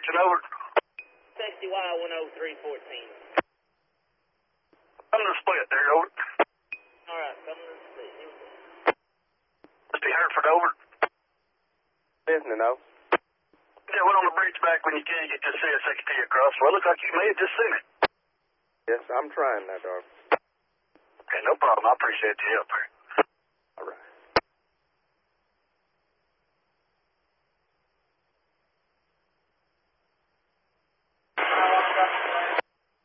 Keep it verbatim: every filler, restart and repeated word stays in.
Houston, over. sixty Y one oh three fourteen. I'm gonna split there, over. Alright, come to the split. Must be Hertford, over. Listening, over. Yeah, went on the bridge back when you can get this C S X T across. Well, it looks like you may have just seen it. Yes, I'm trying that, dog. Okay, no problem. I appreciate the help, there.